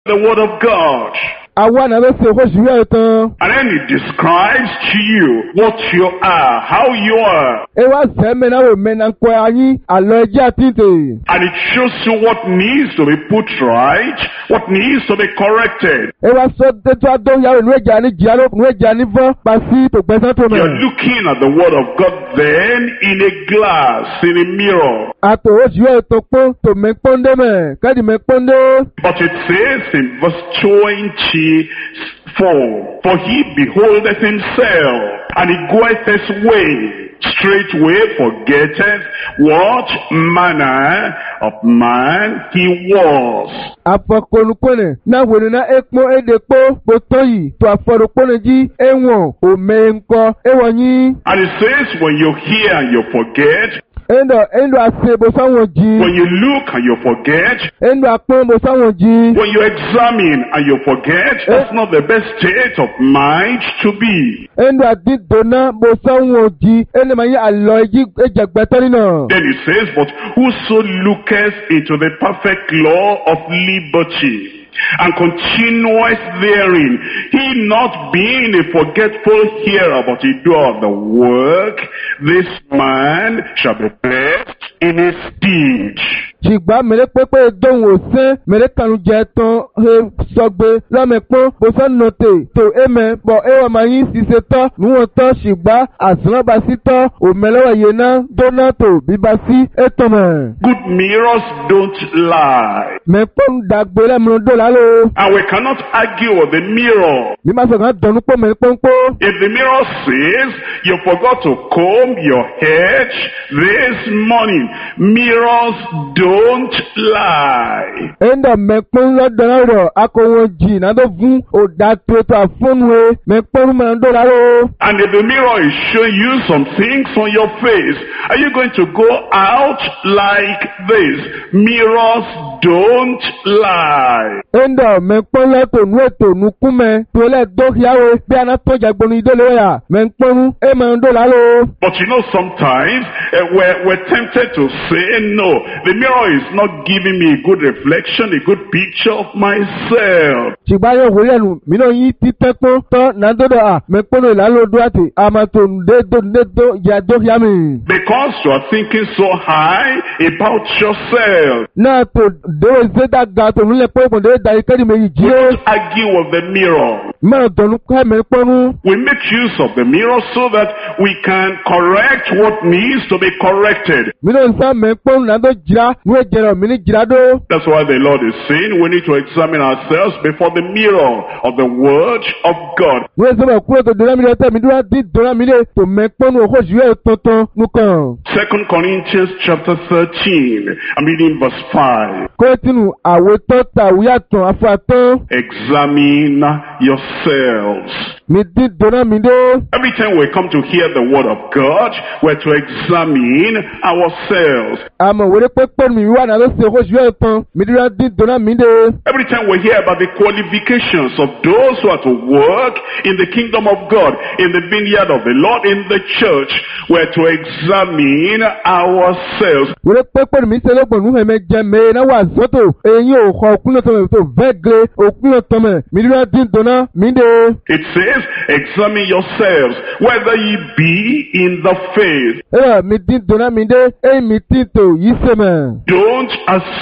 the word of God. Àwa náà bẹ ṣe owó ìṣúwẹ́ ẹ̀tàn. And then it describes to you what you are, how you are. Ẹ wá sẹ́mi náà wò mẹ́nà ń kọ́ ayín àlọ́ ẹjẹ́ àtìntè. And it shows you what needs to be put right, what needs to be corrected. Ẹ wá sọ tètè àdóyàwó nù ẹ̀jà ní jìyàrá nù ẹ̀jà ní fọ́ pàṣí tó gbẹ́sán tó mẹ́. You're looking at the word of God then in a glass, in a mirror. Àtò owó ìṣúwẹ́ ẹ̀tàn pọ́n tó mẹ́pọ́ndé mẹ́ kẹ́dì mẹ́pọ́ndé. But it says in verse 24, for he beholdeth himself, and he goeth his way, straightway forgetteth what manner of man he was. Afọkọnukọnẹ náà wòlé náà ekpọ́n edekpó bótọ́ yìí tó afọdùkpọ́nẹ jí ẹ̀wọ̀n òmẹ́ńkọ́ ẹ̀wọ̀n yín. And it says when you hear and you forget, Endo ase bosanwó jí. when you look and you forget, Endo akpọ́n bosanwó jí. when you examine and you forget, that's not the best state of mind to be. Endo adidona bosanwó jí. Endo ma yí alọ́ ẹjí ẹjẹgbẹ́tọ́ nínú. Then it says, but whoso looketh into the perfect law of liberty, and continueth therein, he not being a forgetful hearer, but a doer of the work, this man shall be blessed in his deed. Ṣìgbà mẹ́lẹ́ pẹ́pẹ́ dóhùn òsín mẹ́lẹ́ kanu jẹ tán he sọgbé lọ́mẹ̀pọ́n bọ́sán nọ̀tẹ̀ tó ẹ̀mẹ́ bọ̀ ẹ̀wọ̀n máa yín ṣiṣẹ́ tán níwọ̀n tán ṣìgbà àsìnàbà sí tán òmẹ́lẹ́wọ̀ yẹn náà dóná tó bíbá sí ẹ̀tọ́ mẹ́. Good mirrors don't lie. Mẹ́pọ́n dàgbé lẹ́mìíràn dọ́là ló. And we cannot argue with the mirror. Bí máa sọ̀rọ̀ dọ̀nù pọ̀ mẹ́pọ́n pọ̀. If the mirror says you forgot to comb your head this morning, mirrors don't lie. Enda mẹ́pọ́n lọ́dọ̀ náà rọ̀ akọ̀wọ̀n jì náà tó fún òdà tuntun àfọ́nùwé mẹ́pọ́n mẹ́rin dọ́là ló. And if the mirror is showing you some things on your face, are you going to go out like this? Mirrors don't lie. Enda mẹ́pọ́n lọ́tọ̀ nù ètò nù kúmẹ́ tó lẹ́ dọ́kíáwé bí aná tọ́jà gbọ́nu ìdólé yà mẹ́pọ́n mẹ́rin dọ́là ló. But you know sometimes we're tempted to say, no, the mirror is not giving me a good reflection, a good picture of myself. Ṣùgbọ́n ayé wòlíẹ̀ nù mìíràn yín ti tẹ́pọ́n tán nàdọ́dọ̀ à mẹ́pọ́n ìlàlódó àti àmàtò ǹdẹ́dọ́ ìyá dọ́kíá mi. Because you are thinking so high about yourself. Náà tó déwé zédàgà tó nílẹ̀ pé ìpòndé dàrí kẹ́rì méjì jí. We don't argue with the mirror. Mẹ́rin dọ̀nù ká mẹ́pọ́n. We make use of the mirror so that we can correct what needs to be corrected. Mìíràn sá mẹ́pọ́n nàdọ́ jìrá ní ẹ̀jẹ̀rọ̀ mi ní jìrá dó. That's why the Lord is saying we need to examine ourselves before the mirror of the Word of God. Wọ́n sọ ma kúrò tó dọ́là mi lé tẹ̀ mí dúró dí dọ́là mi lé tó mẹ́pọ́n òkú òṣìṣẹ́ tuntun nìkan. 2 Corinthians chapter 13, I'm reading verse 5. Kóòtù àwòtọ́ tàwíyàtọ̀ afúrátán. Examine yourselves. Mi dí dọ́là mi dé. Every time we come to hear the word of God, we're to examine ourselves. Àmọ̀ wòlé pẹ́pẹ́ mi wà náà ló ṣe òkú òṣìṣẹ́ tán mi dúró dí dọ́là mi dé. Every time we hear about the qualifications of those who are to work in the kingdom of God, in the vineyard of the Lord, in the church, we're to examine ourselves. Wòlé pẹ́pẹ́ mi ṣe lọ́gbọ̀n nù ẹ̀mẹ́ jẹ́ mẹ́ náà wà sọ́tò èyí ò kọ́ òkúnlẹ̀ tọ́mẹ̀ tó vẹ́gẹ́lẹ́ òkúnlẹ̀ tọ́mẹ̀ mi dúró dí dọ́là mi dé. It says, examine yourselves, whether ye be in the faith. Mi dí dọ́là mi dé èyí mi tí tò yí sẹ́mẹ̀. Don't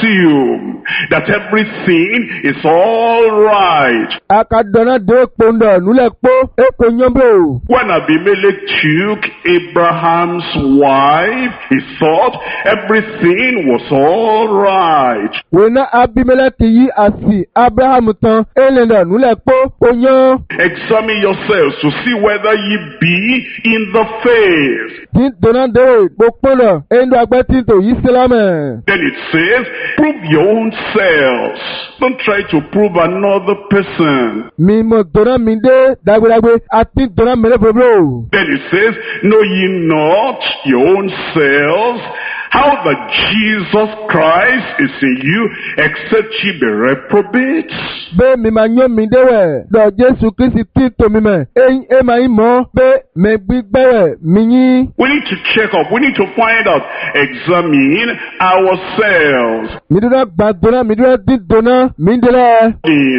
assume that everything is all right. Akadọ́nà dé kpọ́ndọ̀ nulẹ̀ kpó èkó nyọ́mbó. When Abimelech took Abraham's wife, he thought everything was all right. Wòna Abimelech yí àsì Abrahamu tán ẹlẹ́nà nulẹ̀ kpó onyọ́. Examine yourselves to see whether ye be in the faith. Tí dọ́nà dé kpọ́ndọ̀ ẹ̀ndọ́ agbẹ́tì tó yí sílámẹ̀. Then it says, prove your own selves. Don't try to prove another person. Mi mọ̀ dọ́nà mi dé dàgbédàgbé àti dọ́nà mẹ́lẹ́ bòbò. Then it says, know ye not your own selves, how that Jesus Christ is in you, except ye be reprobates. Be mi ma nyo mi dewe, do Jesu Kristi tito mi me, e ma imo, be me gbigbe mi yi. We need to check up, we need to find out, examine ourselves. Mi dira gbadona, mi dira didona, mi dira.